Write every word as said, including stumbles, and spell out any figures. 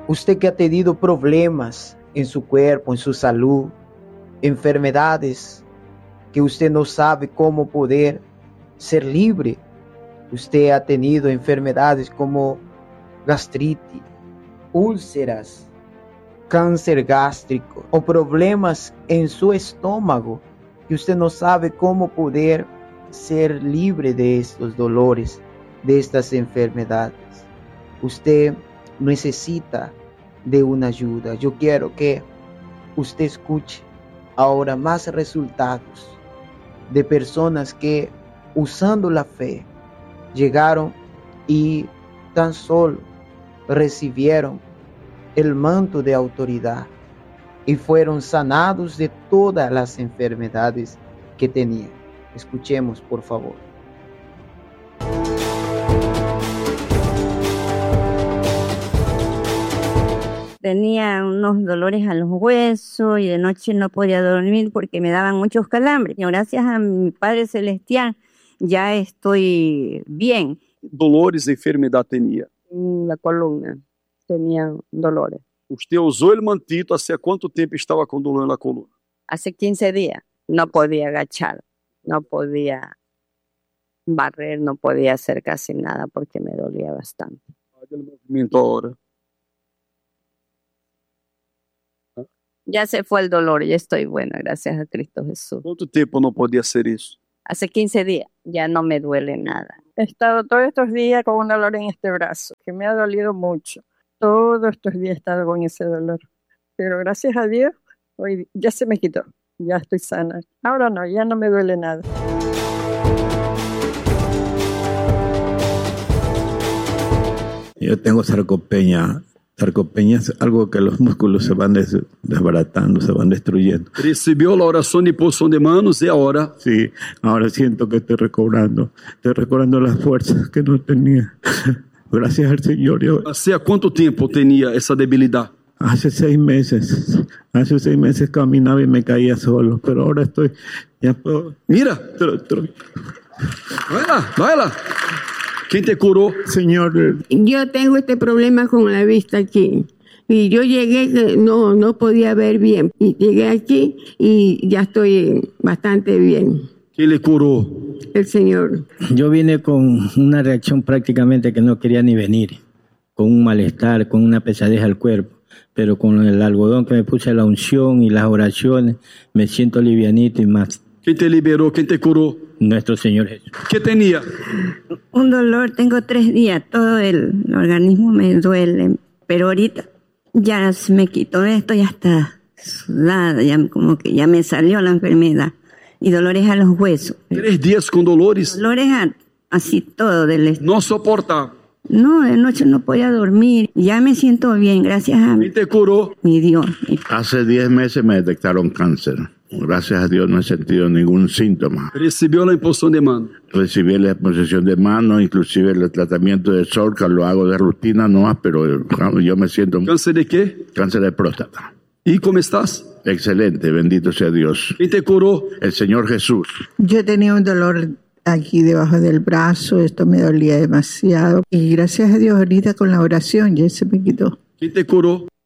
Usted que ha tenido problemas en su cuerpo, en su salud, enfermedades que usted no sabe cómo poder ser libre. Usted ha tenido enfermedades como gastritis, úlceras, cáncer gástrico o problemas en su estómago que usted no sabe cómo poder ser libre de estos dolores, de estas enfermedades. Usted necesita de una ayuda. Yo quiero que usted escuche ahora más resultados de personas que usando la fe llegaron y tan solo recibieron el manto de autoridad y fueron sanados de todas las enfermedades que tenían. Escuchemos, por favor. Tenía unos dolores a los huesos y de noche no podía dormir porque me daban muchos calambres. Y gracias a mi Padre Celestial ya estoy bien. Dolores e enfermedad tenía? En la columna tenía dolores. Usted usó el mantito, ¿hace cuánto tiempo estaba con dolor en la columna? Hace quince días. No podía agachar, no podía barrer, no podía hacer casi nada porque me dolía bastante. Haga el movimiento ahora. Ya se fue el dolor, ya estoy buena, gracias a Cristo Jesús. ¿Cuánto tiempo no podía hacer eso? Hace quince días, ya no me duele nada. He estado todos estos días con un dolor en este brazo, que me ha dolido mucho. Todos estos días he estado con ese dolor. Pero gracias a Dios, hoy ya se me quitó, ya estoy sana. Ahora no, ya no me duele nada. Yo tengo sarcopenia. Sarcopenia es algo que los músculos se van des desbaratando, se van destruyendo. Recibió la oración y imposición de manos y ahora... Sí, ahora siento que estoy recobrando. Estoy recobrando las fuerzas que no tenía. Gracias al Señor. Yo... ¿Hace cuánto tiempo tenía esa debilidad? Hace seis meses. Hace seis meses caminaba y me caía solo. Pero ahora estoy... Ya puedo... Mira. Baila, baila. ¿Quién te curó? Señor. Yo tengo este problema con la vista aquí. Y yo llegué, no, no podía ver bien. Y llegué aquí y ya estoy bastante bien. ¿Quién le curó? El Señor. Yo vine con una reacción prácticamente que no quería ni venir. Con un malestar, con una pesadez al cuerpo. Pero con el algodón que me puse la unción y las oraciones, me siento livianito y más. ¿Quién te liberó? ¿Quién te curó? Nuestro Señor Jesús. ¿Qué tenía? Un dolor, tengo tres días, todo el, el organismo me duele, pero ahorita ya se me quitó esto, ya está sudada, ya como que ya me salió la enfermedad. Y dolores a los huesos. Tres días con dolores. Dolores a, así todo del estado. No soporta. No, de noche no podía dormir. Ya me siento bien, gracias a ¿Quién te curó? mi Dios. Hace diez meses me detectaron cáncer. Gracias a Dios no he sentido ningún síntoma. Recibió la imposición de mano. Recibí la imposición de mano, inclusive el tratamiento de Solca, lo hago de rutina nomás, pero yo me siento... ¿Cáncer de qué? Cáncer de próstata. ¿Y cómo estás? Excelente, bendito sea Dios. ¿Quién te curó? El Señor Jesús. Yo tenía un dolor aquí debajo del brazo, esto me dolía demasiado. Y gracias a Dios ahorita con la oración ya se me quitó. ¿Quién te curó?